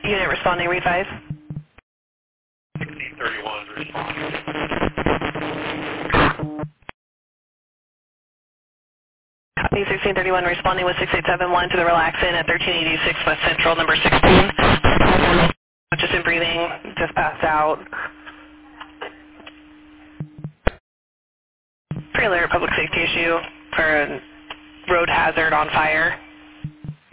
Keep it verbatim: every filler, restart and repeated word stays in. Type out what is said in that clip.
Unit responding, read five. sixteen thirty-one responding. Copy sixteen thirty-one responding with six eight seven one to the Relax Inn at thirteen eighty-six West Central, number sixteen. Just in breathing, just passed out. Pre-alert public safety issue for a road hazard on fire.